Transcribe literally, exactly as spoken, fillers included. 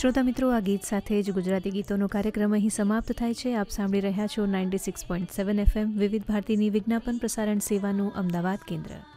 શ્રોતા મિત્રો, આ ગીત સાથે જ ગુજરાતી ગીતોનો કાર્યક્રમ અહીં સમાપ્ત થાય છે. આપ સાંભળી રહ્યા છો ninety six point seven FM વિવિધ ભારતીની વિજ્ઞાપન પ્રસારણ સેવાનું અમદાવાદ કેન્દ્ર.